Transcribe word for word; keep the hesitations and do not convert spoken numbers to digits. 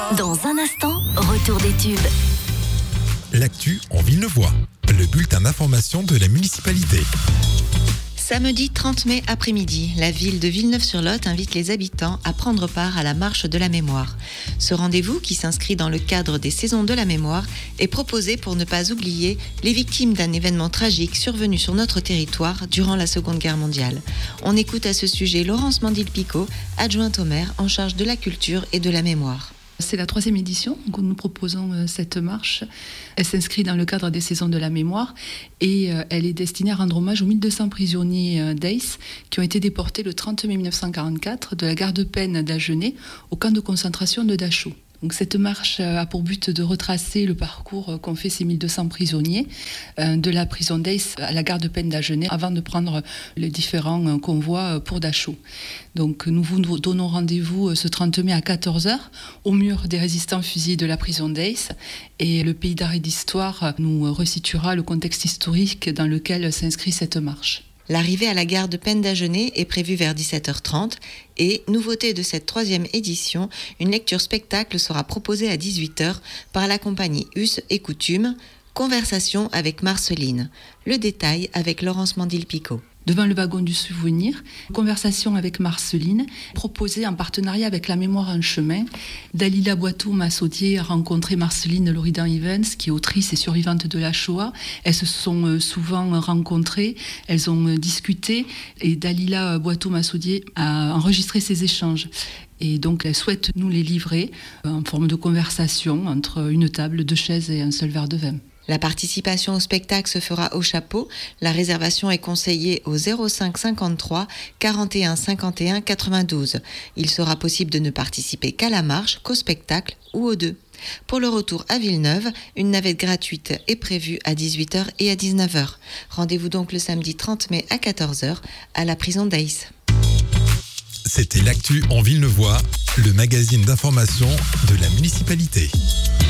Dans un instant, retour des tubes. L'actu en Villeneuvois, le bulletin d'information de la municipalité. Samedi trente mai après-midi, la ville de Villeneuve-sur-Lot invite les habitants à prendre part à la marche de la mémoire. Ce rendez-vous, qui s'inscrit dans le cadre des saisons de la mémoire, est proposé pour ne pas oublier les victimes d'un événement tragique survenu sur notre territoire durant la Seconde Guerre mondiale. On écoute à ce sujet Laurence Mandil-Picot, adjointe au maire en charge de la culture et de la mémoire. C'est la troisième édition que nous proposons cette marche. Elle s'inscrit dans le cadre des saisons de la mémoire et elle est destinée à rendre hommage aux mille deux cents prisonniers d'A I S qui ont été déportés le trente mai mille neuf cent quarante-quatre de la garde-peine d'Agenais au camp de concentration de Dachau. Donc cette marche a pour but de retracer le parcours qu'ont fait ces mille deux cents prisonniers de la prison d'A I S à la garde-peine d'Agenais avant de prendre les différents convois pour Dachau. Donc nous vous donnons rendez-vous ce trente mai à quatorze heures au mur des résistants fusillés de la prison d'A I S et le pays d'art et d'histoire nous resituera le contexte historique dans lequel s'inscrit cette marche. L'arrivée à la gare de Peine d'Agenais est prévue vers dix-sept heures trente et, nouveauté de cette troisième édition, une lecture-spectacle sera proposée à dix-huit heures par la compagnie Us et Coutumes, Conversation avec Marceline. Le détail avec Laurence Mandil-Picot. Devant le wagon du souvenir, conversation avec Marceline, proposée en partenariat avec la Mémoire en chemin. Dalila Boiteau-Massaudier a rencontré Marceline Loridan-Evans, qui est autrice et survivante de la Shoah. Elles se sont souvent rencontrées, elles ont discuté et Dalila Boiteau-Massaudier a enregistré ces échanges. Et donc, elle souhaite nous les livrer en forme de conversation entre une table, deux chaises et un seul verre de vin. La participation au spectacle se fera au chapeau. La réservation est conseillée au zéro cinq cinquante-trois quarante et un cinquante et un quatre-vingt-douze. Il sera possible de ne participer qu'à la marche, qu'au spectacle ou aux deux. Pour le retour à Villeneuve, une navette gratuite est prévue à dix-huit heures et à dix-neuf heures. Rendez-vous donc le samedi trente mai à quatorze heures à la prison d'A I S. C'était l'actu en Villeneuvois, le magazine d'information de la municipalité.